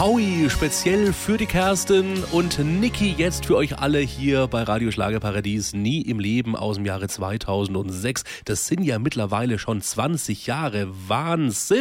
Howie, speziell für die Kerstin und Niki, jetzt für euch alle hier bei Radio Schlagerparadies. Nie im Leben aus dem Jahre 2006. Das sind ja mittlerweile schon 20 Jahre. Wahnsinn!